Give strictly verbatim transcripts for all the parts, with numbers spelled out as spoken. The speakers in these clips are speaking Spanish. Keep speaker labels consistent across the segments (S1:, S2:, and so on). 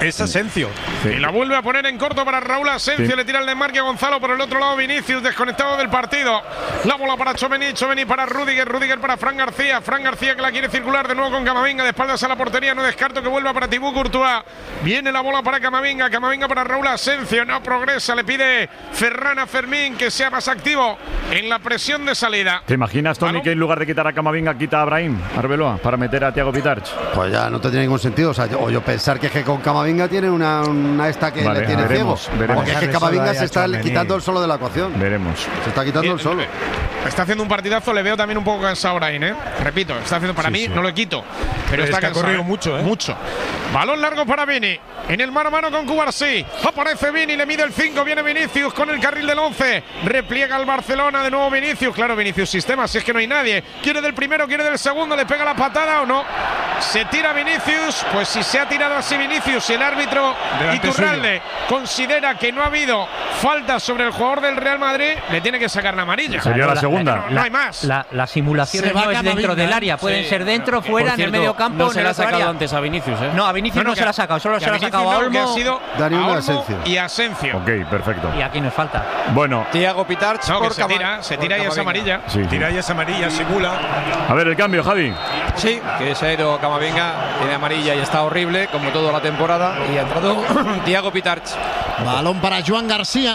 S1: es Asensio.
S2: Sí.
S3: Y la vuelve a poner en corto para Raúl Asensio. Sí. Le tira el desmarque a Gonzalo. Por el otro lado, Vinicius desconectado del partido. La bola para Tchouaméni. Tchouaméni para Rüdiger. Rüdiger para Fran García. Fran García que la quiere circular de nuevo con Camavinga. De espaldas a la portería. No descarto que vuelva para Thibaut Courtois. Viene la bola para Camavinga. Camavinga para Raúl Asensio. No progresa. Le pide Ferran a Fermín que sea más activo en la presión de salida.
S2: ¿Te imaginas, Tony, ¿Aló? que en lugar de quitar a Camavinga quita a Brahim Arbeloa para meter a Thiago Pitarch?
S4: Pues ya no tendría ningún sentido. O sea, yo, o yo pensar que, es que con Camavinga tiene una, una esta que vale, le tiene
S2: veremos,
S4: ciego.
S2: Veremos.
S4: Porque es que Camavinga se está quitando el solo de la ecuación.
S2: Veremos.
S4: Se está quitando el solo.
S3: Está haciendo un partidazo, le veo también un poco cansado Brahim, ¿eh? Repito, está haciendo para sí, mí, sí. no lo quito. Pero, pero está
S1: es que
S3: cansado.
S1: Ha corrido mucho, ¿eh?
S3: Mucho. Balón largo para Vini. En el mano a mano con Cubarsí. Aparece Vini, le mide el cinco, viene Vinicius con el carril del once. Repliega el Barcelona, de nuevo Vinicius. Claro, Vinicius sistema, si es que no hay nadie. Quiere del primero, quiere del segundo, le pega la patada o no. Se tira Vinicius, pues si se ha tirado así Vinicius, si el árbitro Iturralde considera que no ha habido falta sobre el jugador del Real Madrid, le tiene que sacar la amarilla.
S2: Sería la segunda.
S3: No, no hay más.
S5: La, la simulación no es dentro del área, pueden sí. ser dentro, fuera, cierto, en el medio campo.
S6: No se
S5: la
S6: ha sacado
S5: área.
S6: antes a Vinicius, ¿eh?
S5: No, a Vinicius no, no, no se la ha sacado, solo se la ha sacado a Olmo.
S3: Ha sido
S4: Daniel
S3: a Olmo
S4: Asensio.
S3: y Asensio.
S2: Ok, perfecto.
S5: Y aquí nos falta.
S2: Bueno.
S6: Thiago Pitarch
S3: no,
S6: por
S3: se tira, se tira y es amarilla.
S2: Sí, sí.
S1: Tira y es amarilla, simula.
S2: A ver, el cambio, Javi.
S6: Sí, que se ha ido Camavinga, tiene amarilla y está horrible, como toda la temporada. Y ha entrado Thiago Pitarch.
S7: Balón para Joan García.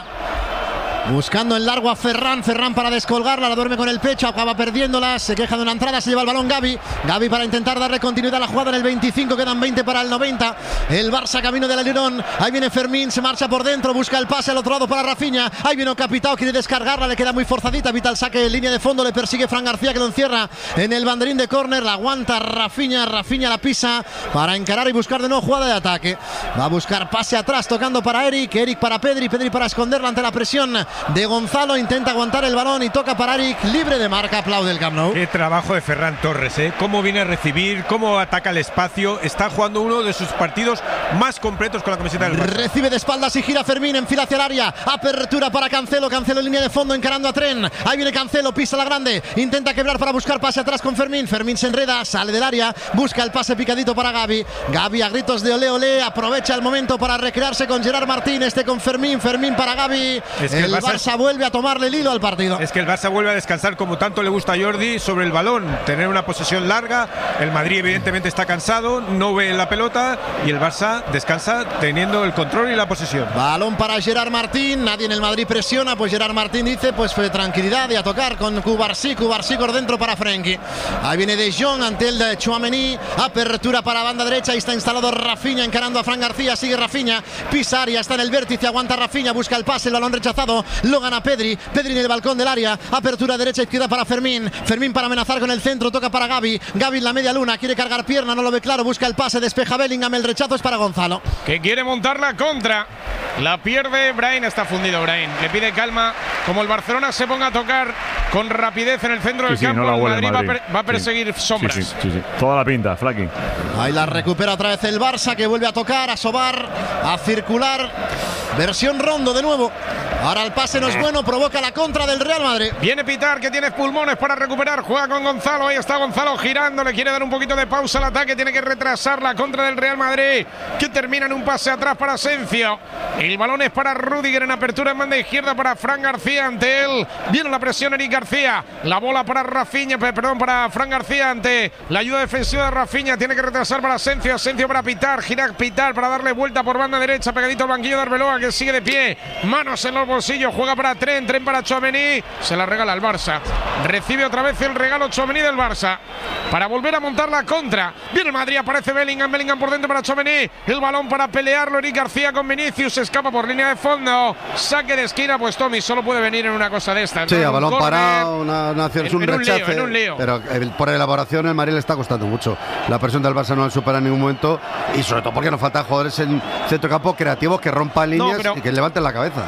S7: Buscando el largo a Ferran, Ferran para descolgarla, la duerme con el pecho, acaba perdiéndola, se queja de una entrada, se lleva el balón Gavi, Gavi para intentar darle continuidad a la jugada en el veinticinco, quedan veinte para el noventa, el Barça camino del alerón, ahí viene Fermín, se marcha por dentro, busca el pase al otro lado para Rafinha, ahí viene Capitao, quiere descargarla, le queda muy forzadita, evita el saque en línea de fondo, le persigue Fran García que lo encierra en el banderín de córner, la aguanta Rafinha, Rafinha la pisa para encarar y buscar de nuevo jugada de ataque, va a buscar pase atrás, tocando para Eric, Eric para Pedri, Pedri para esconderla ante la presión de Gonzalo, intenta aguantar el balón y toca para Eric, libre de marca, aplaude el Camp Nou.
S1: Qué trabajo de Ferran Torres, ¿eh? Cómo viene a recibir, cómo ataca el espacio, está jugando uno de sus partidos más completos con la camiseta del Barça.
S7: Recibe de espaldas y gira Fermín, enfila hacia el área, apertura para Cancelo, Cancelo en línea de fondo encarando a Tren, ahí viene Cancelo, pisa la grande, intenta quebrar para buscar pase atrás con Fermín, Fermín se enreda, sale del área, busca el pase picadito para Gavi, Gavi a gritos de olé olé, aprovecha el momento para recrearse con Gerard Martín, este con Fermín, Fermín para Gavi, es que el, el Barça, Barça vuelve a tomarle el hilo al partido.
S1: Es que el Barça vuelve a descansar como tanto le gusta a Jordi sobre el balón, tener una posesión larga, el Madrid evidentemente está cansado, no ve la pelota y el Barça descansa teniendo el control y la posesión.
S7: Balón para Gerard Martín, nadie en el Madrid presiona, pues Gerard Martín dice pues fue tranquilidad y a tocar con Cubarsí, Cubarsí por dentro para Frenkie. Ahí viene De Jong ante el de Tchouaméni, apertura para banda derecha, ahí está instalado Rafinha encarando a Fran García, sigue Rafinha, pisa área, está en el vértice, aguanta Rafinha, busca el pase, el balón rechazado, lo gana Pedri, Pedri en el balcón del área, apertura derecha izquierda para Fermín, Fermín para amenazar con el centro, toca para Gavi, Gavi en la media luna, quiere cargar pierna, no lo ve claro, busca el pase, despeja Bellingham, el rechazo es para Gonzalo.
S3: Que quiere montar la contra, la pierde Brahim, está fundido Brahim, le pide calma, como el Barcelona se ponga a tocar con rapidez en el centro del
S2: sí, sí,
S3: campo,
S2: no
S3: el Madrid,
S2: Madrid.
S3: Va, a per, va a perseguir
S2: sí.
S3: sombras.
S2: Sí, sí, sí, sí. Toda la pinta, Flaky.
S7: Ahí la recupera otra vez el Barça, que vuelve a tocar, a sobar, a circular, versión Rondo de nuevo. Ahora el pase no es bueno, provoca la contra del Real Madrid.
S3: Viene Pitar, que tiene pulmones para recuperar, juega con Gonzalo, ahí está Gonzalo girando, le quiere dar un poquito de pausa al ataque, tiene que retrasar la contra del Real Madrid, que termina en un pase atrás para Asensio. El balón es para Rüdiger en apertura en banda izquierda para Fran García, ante él viene la presión Eric García, la bola para Rafinha, perdón, para Fran García ante la ayuda defensiva de Rafinha, tiene que retrasar para Asensio, Asensio para Pitar, gira Pitar para darle vuelta por banda derecha, pegadito al banquillo de Arbeloa, que sigue de pie, manos en los bolsillos, juega para Tren, Tren para Tchouaméni, se la regala al Barça, recibe otra vez el regalo Tchouaméni del Barça, para volver a montar la contra, viene el Madrid, aparece Bellingham, Bellingham por dentro para Tchouaméni, el balón para pelearlo, Eric García con Vinicius, se escapa por línea de fondo, saque de esquina, pues Tommy solo puede venir en una cosa de esta.
S4: Sí, a balón corner, parado, una, una acción,
S3: en,
S4: un
S3: en
S4: rechace,
S3: un lío, en un lío.
S4: Pero el, por elaboración el Madrid le está costando mucho, la presión del Barça no la supera en ningún momento y sobre todo porque nos faltan jugadores en centro campo creativos que rompan líneas no, pero, y que levanten la cabeza.
S3: Pero en la,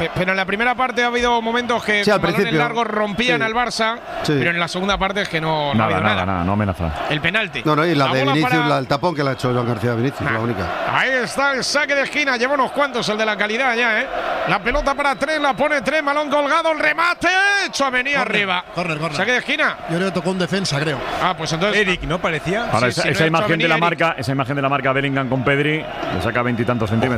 S3: primera parte ha habido momentos que
S4: sí,
S3: con balones largos rompían
S4: sí.
S3: al Barça,
S4: sí.
S3: pero en la segunda parte es que no, no
S2: nada,
S3: ha habido
S2: nada,
S3: nada.
S2: nada, no amenaza.
S3: El penalti.
S4: No, no, y la, la de Vinicius,
S3: para...
S4: la, el tapón que le ha hecho Joan García a Vinicius,
S3: nah.
S4: la única.
S3: Ahí está el saque de esquina, lleva unos cuantos, el de la calidad ya, ¿eh? La pelota para tres, la pone tres, balón colgado, el remate, Tchouaméni arriba.
S7: Corner, corner.
S3: Saque de esquina.
S7: Yo creo que tocó un defensa, creo.
S3: Ah, pues entonces.
S1: Eric, ¿no parecía?
S2: Ahora,
S3: Sí,
S2: esa,
S3: sí,
S2: esa
S3: no,
S2: imagen de la
S3: Tchouaméni,
S2: marca, esa imagen de la marca Bellingham con Pedri, le saca veintitantos centímetros.